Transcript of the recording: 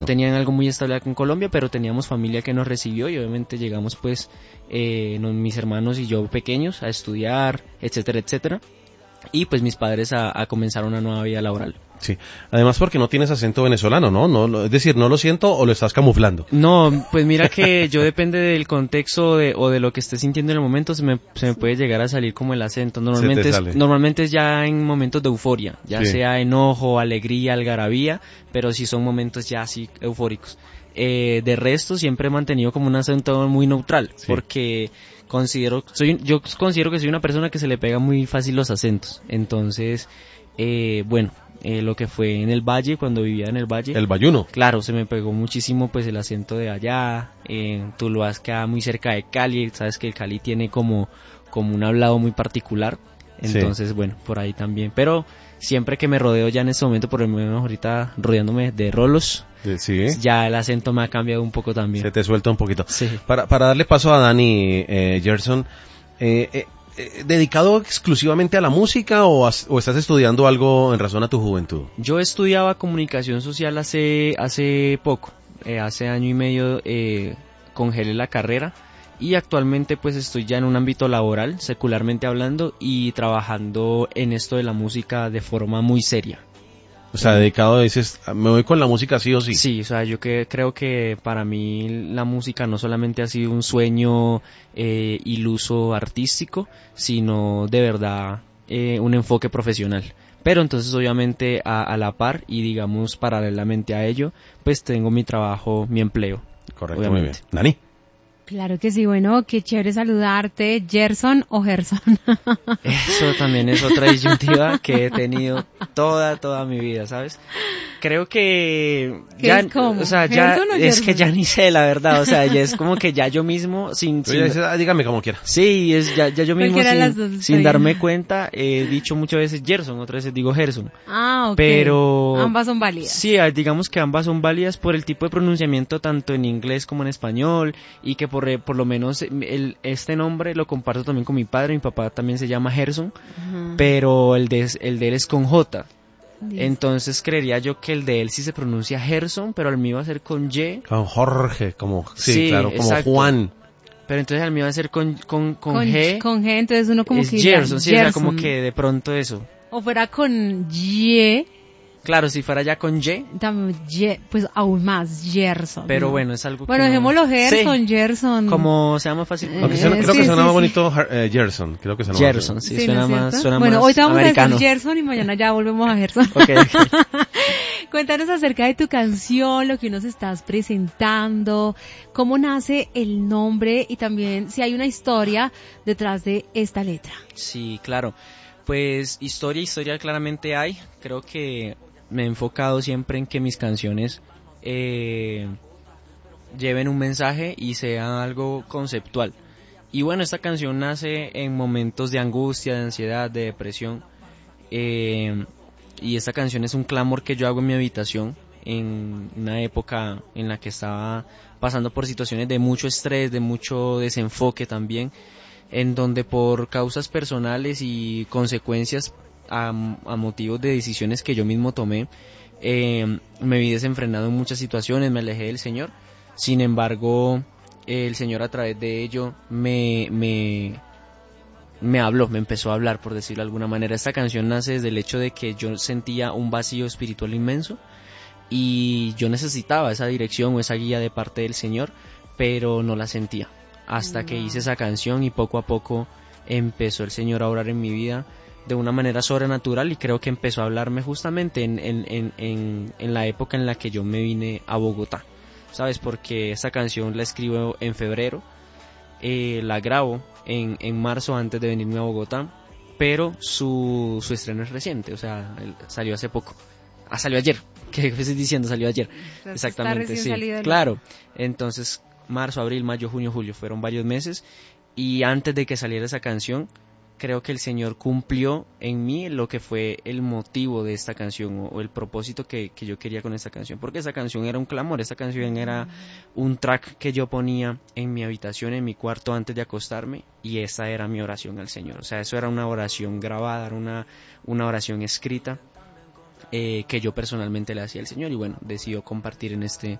tenían algo muy estable acá en Colombia, pero teníamos familia que nos recibió y obviamente llegamos pues mis hermanos y yo pequeños a estudiar, etcétera, etcétera. Y pues mis padres a comenzar una nueva vida laboral. Sí, además porque no tienes acento venezolano, ¿no? Es decir, ¿no lo siento o lo estás camuflando? No, pues mira que yo depende del contexto o de lo que esté sintiendo en el momento, se me puede llegar a salir como el acento. Normalmente es ya en momentos de euforia, ya sea enojo, alegría, algarabía, pero sí son momentos ya así eufóricos. De resto siempre he mantenido como un acento muy neutral, porque yo considero que soy una persona que se le pega muy fácil los acentos. Entonces, lo que fue en el Valle, cuando vivía en el Valle. El bayuno. Claro, se me pegó muchísimo pues el acento de allá. Tuluá queda muy cerca de Cali, sabes que el Cali tiene como un hablado muy particular. Entonces, por ahí también. Pero siempre que me rodeo ya en este momento, por lo menos ahorita rodeándome de rolos, ya el acento me ha cambiado un poco también. Se te suelta un poquito. Sí. Para darle paso a Dani Gerson, ¿dedicado exclusivamente a la música o estás estudiando algo en razón a tu juventud? Yo estudiaba comunicación social hace poco, hace año y medio congelé la carrera y actualmente pues estoy ya en un ámbito laboral, secularmente hablando, y trabajando en esto de la música de forma muy seria. O sea, dedicado, dices, me voy con la música sí o sí. Sí, o sea, yo creo que para mí la música no solamente ha sido un sueño iluso artístico, sino de verdad un enfoque profesional. Pero entonces obviamente a la par y digamos paralelamente a ello, pues tengo mi trabajo, mi empleo. Correcto, obviamente. Muy bien. Dani. Claro que sí, bueno, qué chévere saludarte, Gerson o Gerson. Eso también es otra disyuntiva que he tenido toda mi vida, ¿sabes? Creo que ya, o sea, ya es que ya ni sé la verdad, o sea, ya es como que ya yo mismo dígame como quiera. Sí, ya yo mismo sin darme cuenta he dicho muchas veces Gerson, otras veces digo Gerson. Ah, ok. Pero ambas son válidas. Sí, digamos que ambas son válidas por el tipo de pronunciamiento tanto en inglés como en español, y que por lo menos este nombre lo comparto también con mi padre. Mi papá también se llama Gerson, pero el de él es con J. Entonces creería yo que el de él sí se pronuncia Gerson, pero el mío va a ser con Y. Con Jorge, claro, como exacto. Juan. Pero entonces el mío va a ser con G. Con G, entonces uno como es que Gerson, sí, o sea, como que de pronto eso. O fuera con Y. Claro, si fuera ya con Y. También, pues aún más, Gerson. Pero ¿no? Bueno, es algo que dejémoslo Gerson, sí. Gerson. Como sea más fácil. Creo que suena más bonito Gerson. Creo que suena Gerson, más sí, suena más bueno, más hoy te vamos americano. a decir Gerson y mañana ya volvemos a Gerson. Okay. Cuéntanos acerca de tu canción, lo que nos estás presentando, cómo nace el nombre y también si hay una historia detrás de esta letra. Sí, claro. Pues historia claramente hay. Creo que me he enfocado siempre en que mis canciones lleven un mensaje y sea algo conceptual. Y bueno, esta canción nace en momentos de angustia, de ansiedad, de depresión. Y esta canción es un clamor que yo hago en mi habitación en una época en la que estaba pasando por situaciones de mucho estrés, de mucho desenfoque también, en donde por causas personales y consecuencias a motivos de decisiones que yo mismo tomé, me vi desenfrenado en muchas situaciones, me alejé del Señor. Sin embargo, el Señor a través de ello me habló, me empezó a hablar, por decirlo de alguna manera. Esta canción nace desde el hecho de que yo sentía un vacío espiritual inmenso y yo necesitaba esa dirección o esa guía de parte del Señor, pero no la sentía. Hasta que hice esa canción y poco a poco empezó el Señor a obrar en mi vida de una manera sobrenatural, y creo que empezó a hablarme justamente en la época en la que yo me vine a Bogotá, ¿sabes? Porque esta canción la escribo en febrero, la grabo en marzo antes de venirme a Bogotá, pero su estreno es reciente, o sea, salió hace poco. Salió ayer, ¿qué estoy diciendo? Salió ayer, exactamente, sí, claro. Entonces, marzo, abril, mayo, junio, julio, fueron varios meses, y antes de que saliera esa canción, creo que el Señor cumplió en mí lo que fue el motivo de esta canción o el propósito que yo quería con esta canción, porque esa canción era un clamor, esta canción era un track que yo ponía en mi habitación, en mi cuarto antes de acostarme, y esa era mi oración al Señor. O sea, eso era una oración grabada, era una oración escrita, que yo personalmente le hacía al Señor, y bueno, decidió compartir en este